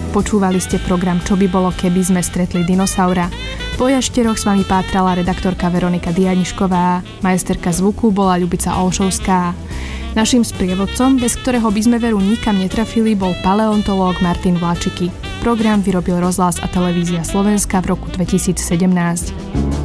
Počúvali ste program Čo by bolo, keby sme stretli dinosaura. Po jašteroch s vami pátrala redaktorka Veronika Dianišková, majsterka zvuku bola Ľubica Olšovská. Naším sprievodcom, bez ktorého by sme veru nikam netrafili, bol paleontológ Martin Vláčiky. Program vyrobil Rozhlas a televízia Slovenska v roku 2017.